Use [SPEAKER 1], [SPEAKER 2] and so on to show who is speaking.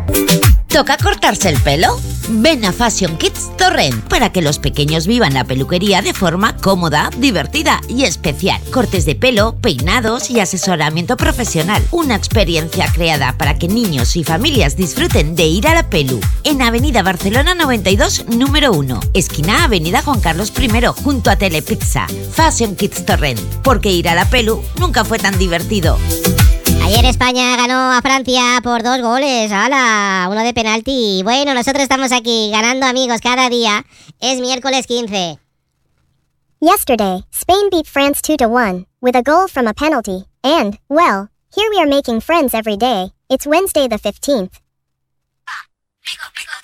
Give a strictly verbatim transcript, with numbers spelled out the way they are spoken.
[SPEAKER 1] ¿Toca cortarse el pelo? Ven a Fashion Kids Torrent para que los pequeños vivan la peluquería de forma cómoda, divertida y especial. Cortes de pelo, peinados y asesoramiento profesional. Una experiencia creada para que niños y familias disfruten de ir a la pelu. En Avenida Barcelona noventa y dos, número uno. Esquina Avenida Juan Carlos primero, junto a Telepizza. Fashion Kids Torrent. Porque ir a la pelu nunca fue tan divertido.
[SPEAKER 2] Ayer España ganó a Francia por dos goles, ¡hala! Uno de penalti. Bueno, nosotros estamos aquí ganando, amigos, cada día. Es miércoles quince.
[SPEAKER 3] Yesterday, Spain beat France two to one, with a goal from a penalty. And, well, here we are making friends every day. It's Wednesday the fifteenth.